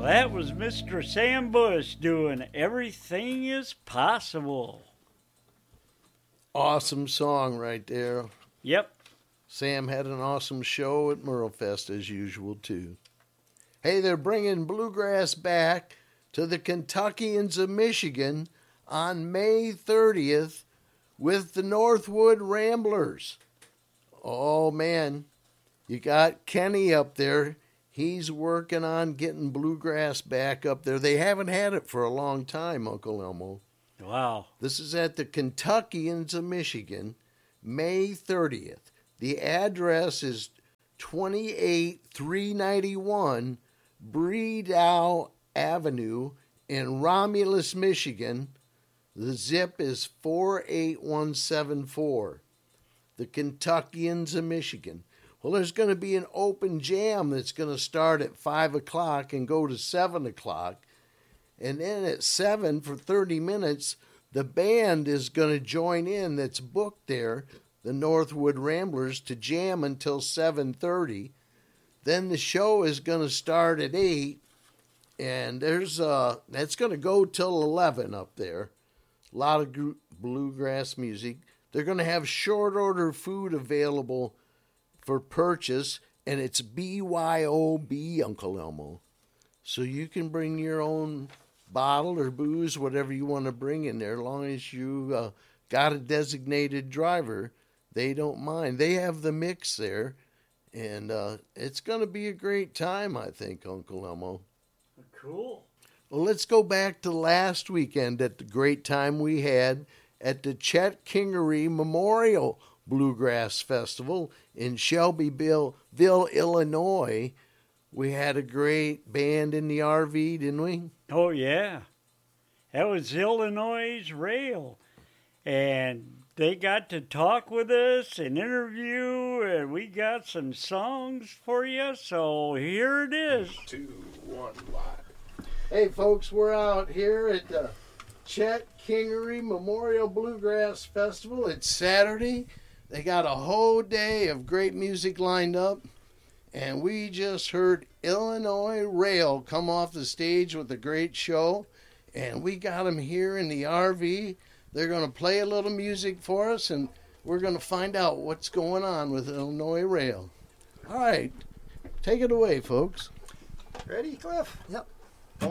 Well, that was Mr. Sam Bush doing Everything is Possible. Awesome song right there. Yep. Sam had an awesome show at Merlefest as usual, too. Hey, they're bringing bluegrass back to the Kentuckians of Michigan on May 30th with the Northwood Ramblers. Oh, man. You got Kenny up there. He's working on getting bluegrass back up there. They haven't had it for a long time, Uncle Elmo. Wow. This is at the Kentuckians of Michigan, May 30th. The address is 28391 Breedow Avenue in Romulus, Michigan. The zip is 48174. The Kentuckians of Michigan. Well, there's going to be an open jam that's going to start at 5 o'clock and go to 7 o'clock. And then at 7 for 30 minutes, the band is going to join in that's booked there, the Northwood Ramblers, to jam until 7:30. Then the show is going to start at 8, and that's going to go till 11 up there. A lot of bluegrass music. They're going to have short order food available for purchase, and it's BYOB, Uncle Elmo. So you can bring your own bottle or booze, whatever you want to bring in there, as long as you got a designated driver. They don't mind. They have the mix there, and it's going to be a great time, I think, Uncle Elmo. Cool. Well, let's go back to last weekend at the great time we had at the Chet Kingery Memorial Bluegrass Festival in Shelbyville, Illinois. We had a great band in the RV, didn't we? Oh, yeah. That was Illinois Rail. And they got to talk with us and interview, and we got some songs for you. So here it is. 2, 1, live. Hey, folks, we're out here at the Chet Kingery Memorial Bluegrass Festival. It's Saturday. They got a whole day of great music lined up. And we just heard Illinois Rail come off the stage with a great show. And we got them here in the RV. They're going to play a little music for us, and we're going to find out what's going on with Illinois Rail. All right, take it away, folks. Ready, Cliff? Yep.